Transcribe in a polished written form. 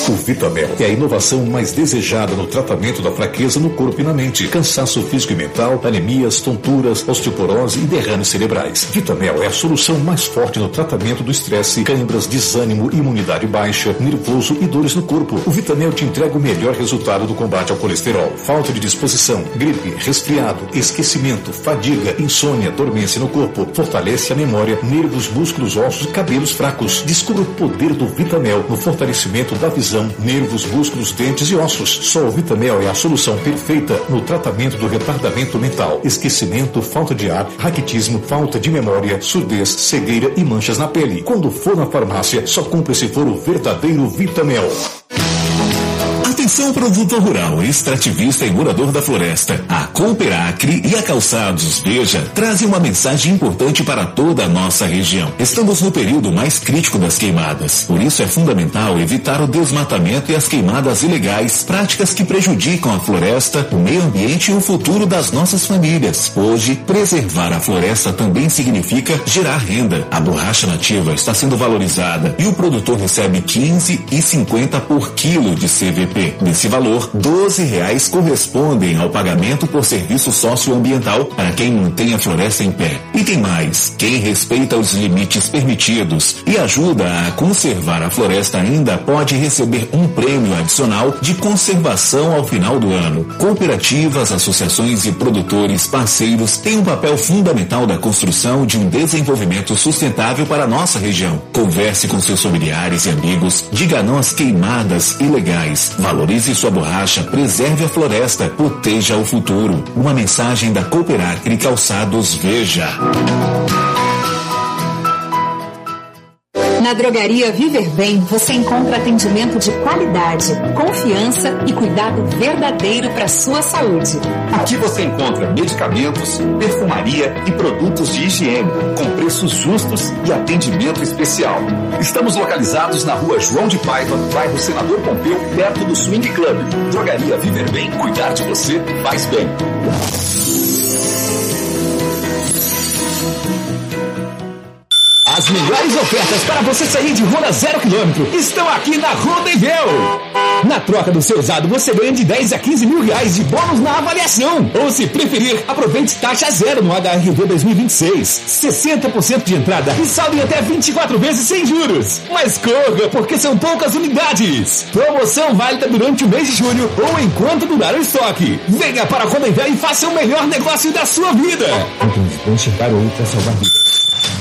O Vitamel é a inovação mais desejada no tratamento da fraqueza no corpo e na mente, cansaço físico e mental, anemias, tonturas, osteoporose e derrames cerebrais. Vitamel é a solução mais forte no tratamento do estresse, câimbras, desânimo, imunidade baixa, nervoso e dores no corpo. O Vitamel te entrega o melhor resultado do combate ao colesterol, falta de disposição, gripe, resfriado, esquecimento, fadiga, insônia, dormência no corpo, fortalece a memória, nervos, músculos, ossos e cabelos fracos. Descubra o poder do Vitamel no fortalecimento da visão, nervos, músculos, dentes e ossos. Só o Vitamel é a solução perfeita no tratamento do retardamento mental, esquecimento, falta de ar, raquitismo, falta de memória, surdez, cegueira e manchas na pele. Quando for na farmácia, só compre se for o verdadeiro Vitamel. Atenção, produtor rural, extrativista e morador da floresta. A Cooperacre e a Calçados Veja trazem uma mensagem importante para toda a nossa região. Estamos no período mais crítico das queimadas. Por isso é fundamental evitar o desmatamento e as queimadas ilegais, práticas que prejudicam a floresta, o meio ambiente e o futuro das nossas famílias. Hoje, preservar a floresta também significa gerar renda. A borracha nativa está sendo valorizada e o produtor recebe 15,50 por quilo de CVP. Nesse valor, R$12 correspondem ao pagamento por serviço socioambiental para quem mantém a floresta em pé. E tem mais, quem respeita os limites permitidos e ajuda a conservar a floresta ainda pode receber um prêmio adicional de conservação ao final do ano. Cooperativas, associações e produtores parceiros têm um papel fundamental na construção de um desenvolvimento sustentável para a nossa região. Converse com seus familiares e amigos, diga não às queimadas ilegais. Valorize sua borracha, preserve a floresta, proteja o futuro. Uma mensagem da Cooperacre Calçados Veja. Na Drogaria Viver Bem, você encontra atendimento de qualidade, confiança e cuidado verdadeiro para sua saúde. Aqui você encontra medicamentos, perfumaria e produtos de higiene, com preços justos e atendimento especial. Estamos localizados na Rua João de Paiva, bairro Senador Pompeu, perto do Swing Club. Drogaria Viver Bem, cuidar de você faz bem. As melhores ofertas para você sair de rua 0 km estão aqui na Rodenvel. Na troca do seu usado, você ganha de 10 a 15 mil reais de bônus na avaliação. Ou se preferir, aproveite taxa zero no HRV 2026. 60% de entrada e saldo em até 24 vezes sem juros. Mas corra, porque são poucas unidades. Promoção válida durante o mês de julho ou enquanto durar o estoque. Venha para a Rodenvel e faça o melhor negócio da sua vida. Vamos checar outra salvar vidas.